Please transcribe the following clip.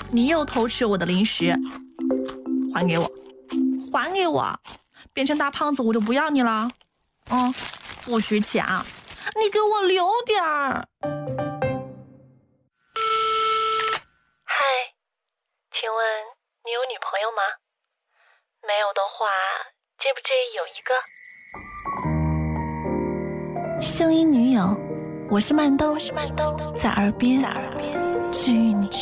你又偷吃我的零食，还给我，还给我，变成大胖子我就不要你了。不许抢，你给我留点儿。 嗨，请问你有女朋友吗？没有的话，介不介意有一个？ 声音女友，我是曼兜，在耳边治愈你。